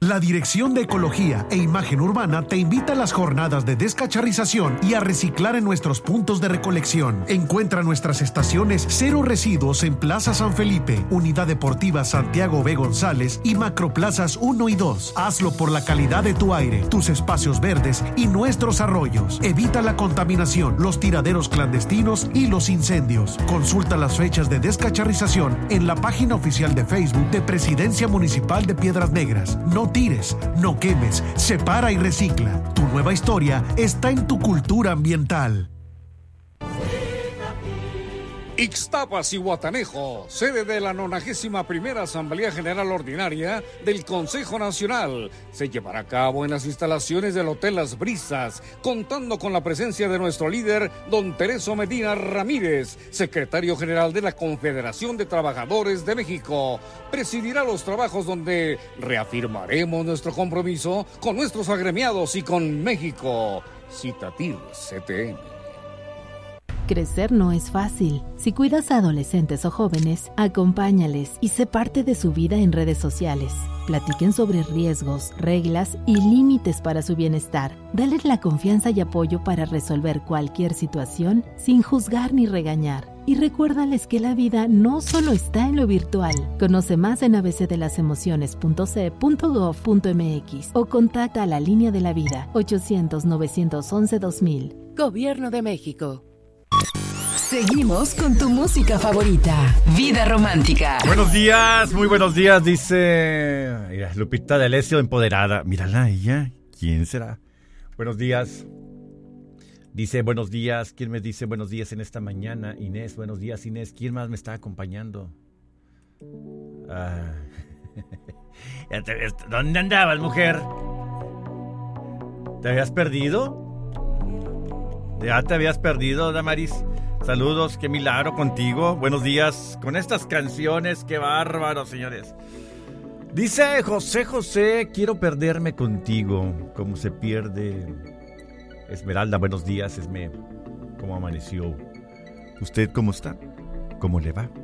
La Dirección de Ecología e Imagen Urbana te invita a las jornadas de descacharrización y a reciclar en nuestros puntos de recolección. Encuentra nuestras estaciones Cero Residuos en Plaza San Felipe, Unidad Deportiva Santiago B. González y Macroplazas 1 y 2. Hazlo por la calidad de tu aire, tus espacios verdes y nuestros arroyos. Evita la contaminación, los tiraderos clandestinos y los incendios. Consulta las fechas de descacharrización en la página oficial de Facebook de Presidencia Municipal de Piedras Negras. No tires, no quemes, separa y recicla. Tu nueva historia está en tu cultura ambiental. Ixtapas y Guatanejo, sede de la 91ª Asamblea General Ordinaria del Consejo Nacional, se llevará a cabo en las instalaciones del Hotel Las Brisas, contando con la presencia de nuestro líder, don Tereso Medina Ramírez, secretario general de la Confederación de Trabajadores de México. Presidirá los trabajos donde reafirmaremos nuestro compromiso con nuestros agremiados y con México. Citatir CTM. Crecer no es fácil. Si cuidas a adolescentes o jóvenes, acompáñales y sé parte de su vida en redes sociales. Platiquen sobre riesgos, reglas y límites para su bienestar. Dales la confianza y apoyo para resolver cualquier situación sin juzgar ni regañar. Y recuérdales que la vida no solo está en lo virtual. Conoce más en abcdelasemociones.ce.gov.mx o contacta a la Línea de la Vida 800-911-2000. Gobierno de México. Seguimos con tu música favorita, Vida Romántica. Buenos días, muy buenos días, dice mira, Lupita D'Alessio, empoderada. Mírala ella, ¿quién será? Buenos días. Dice buenos días, ¿quién me dice buenos días en esta mañana? Inés, buenos días Inés, ¿quién más me está acompañando? ¿Dónde andabas, mujer? ¿Te habías perdido? ¿Ya te habías perdido, Damaris? Saludos, qué milagro contigo. Buenos días. Con estas canciones, qué bárbaro, señores. Dice José, quiero perderme contigo, como se pierde. Esmeralda, buenos días, Esme. ¿Cómo amaneció? ¿Usted cómo está? ¿Cómo le va?